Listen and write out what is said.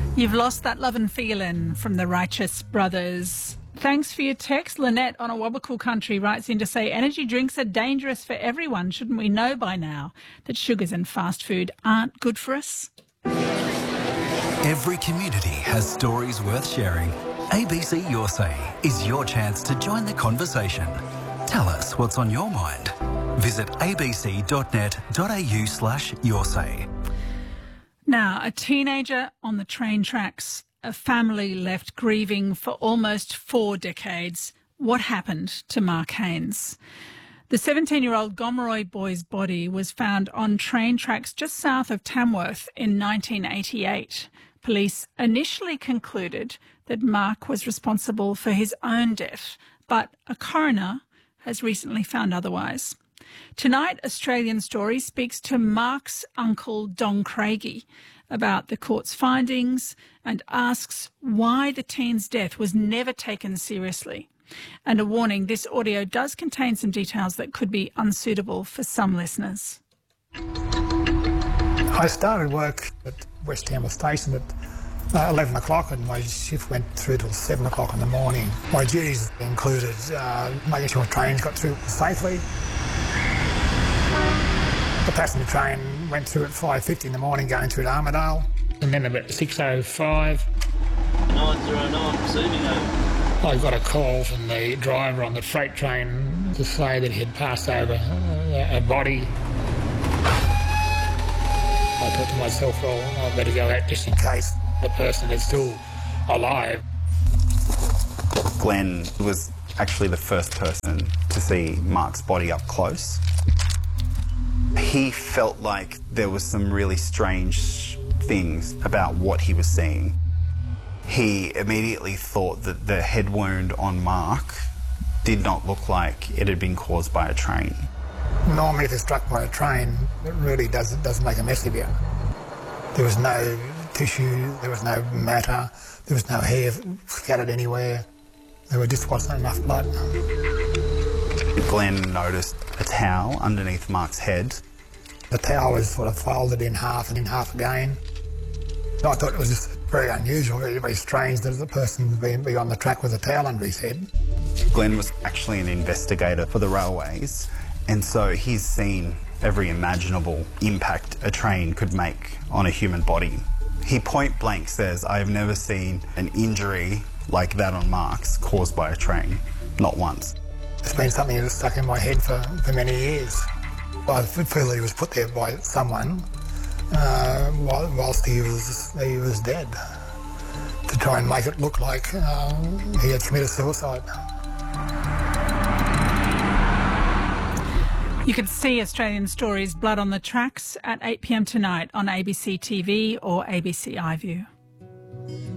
You've lost that love and feeling from the Righteous Brothers. Thanks for your text. Lynette on Awabakal country writes in to say, energy drinks are dangerous for everyone. Shouldn't we know by now that sugars and fast food aren't good for us? Every community has stories worth sharing. ABC Your Say is your chance to join the conversation. Tell us what's on your mind. Visit abc.net.au/yoursay. Now, a teenager on the train tracks, a family left grieving for almost 4 decades. What happened to Mark Haynes? The 17-year-old Gomeroi boy's body was found on train tracks just south of Tamworth in 1988. Police initially concluded that Mark was responsible for his own death, but a coroner has recently found otherwise. Tonight, Australian Story speaks to Mark's uncle, Don Craigie, about the court's findings and asks why the teen's death was never taken seriously. And a warning, this audio does contain some details that could be unsuitable for some listeners. I started work at West Tamworth Station at 11 o'clock and my shift went through till 7 o'clock in the morning. My duties included making sure trains got through safely. The passenger train went through at 5:50 in the morning going through to Armidale. And then about 6:05... 909, receiving over. I got a call from the driver on the freight train to say that he had passed over a body. I thought to myself, well, I better go out just in case the person is still alive. Glenn was actually the first person to see Mark's body up close. He felt like there was some really strange things about what he was seeing. He immediately thought that the head wound on Mark did not look like it had been caused by a train. Normally if you're struck by a train, it really doesn't make a mess of you. There was no tissue, there was no matter, there was no hair scattered anywhere. There just wasn't enough blood. Glenn noticed a towel underneath Mark's head. The towel was sort of folded in half and in half again. I thought it was just very unusual, very strange that the person would be on the track with a towel under his head. Glenn was actually an investigator for the railways, and so he's seen every imaginable impact a train could make on a human body. He point blank says, I have never seen an injury like that on Mark's caused by a train, not once. It's been something that's stuck in my head for many years. I feel that he was put there by someone whilst he was dead, to try and make it look like he had committed suicide. You can see Australian Story's Blood on the Tracks at 8 p.m. tonight on ABC TV or ABC iView.